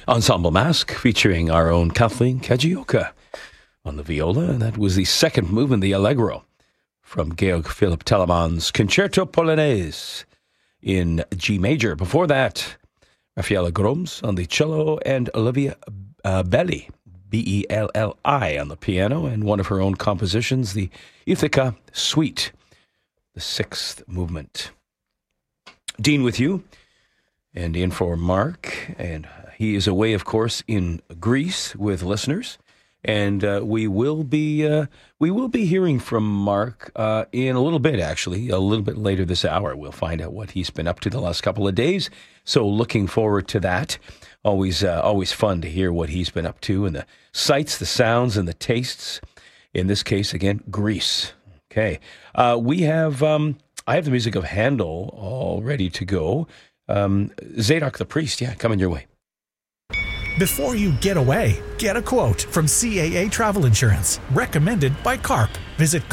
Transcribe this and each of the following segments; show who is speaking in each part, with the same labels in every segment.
Speaker 1: Ensemble Mask featuring our own Kathleen Kajioka on the viola, and that was the second movement, the Allegro, from Georg Philipp Telemann's Concerto Polonaise in G major. Before that, Raffaella Groms on the cello and Olivia Belli, Belli, on the piano, and one of her own compositions, the Ithaca Suite, the sixth movement. Dean with you, and in for Mark, and he is away, of course, in Greece with listeners, and we will be hearing from Mark in a little bit. Actually, a little bit later this hour, we'll find out what he's been up to the last couple of days. So, looking forward to that. Always fun to hear what he's been up to, and the sights, the sounds, and the tastes. In this case, again, Greece. Okay, we have. I have the music of Handel all ready to go. Zadok the Priest, coming your way.
Speaker 2: Before you get away, get a quote from CAA Travel Insurance, recommended by CARP. Visit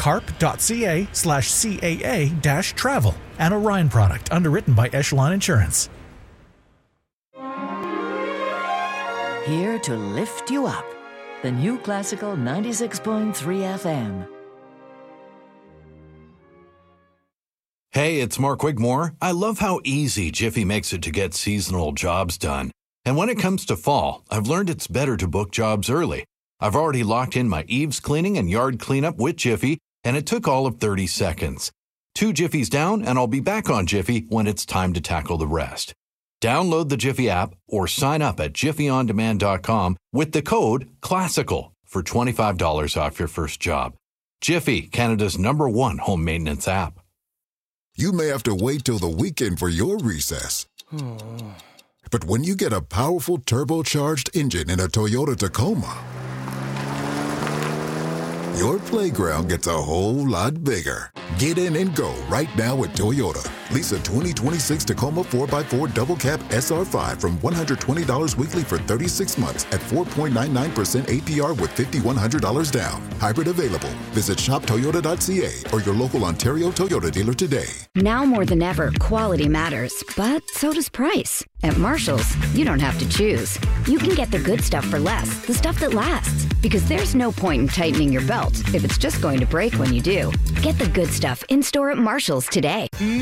Speaker 2: carp.ca/CAA-travel, an Orion product underwritten by Echelon Insurance.
Speaker 3: Here to lift you up, the new classical 96.3 FM.
Speaker 4: Hey, it's Mark Wigmore. I love how easy Jiffy makes it to get seasonal jobs done. And when it comes to fall, I've learned it's better to book jobs early. I've already locked in my eaves cleaning and yard cleanup with Jiffy, and it took all of 30 seconds. 2 Jiffies down, and I'll be back on Jiffy when it's time to tackle the rest. Download the Jiffy app or sign up at jiffyondemand.com with the code CLASSICAL for $25 off your first job. Jiffy, Canada's #1 home maintenance app.
Speaker 5: You may have to wait till the weekend for your recess. But when you get a powerful turbocharged engine in a Toyota Tacoma, your playground gets a whole lot bigger. Get in and go right now at Toyota. Lease a 2026 Tacoma 4x4 Double Cab SR5 from $120 weekly for 36 months at 4.99% APR with $5,100 down. Hybrid available. Visit shoptoyota.ca or your local Ontario Toyota dealer today.
Speaker 6: Now more than ever, quality matters, but so does price. At Marshall's, you don't have to choose. You can get the good stuff for less, the stuff that lasts. Because there's no point in tightening your belt if it's just going to break when you do. Get the good stuff in-store at Marshall's today.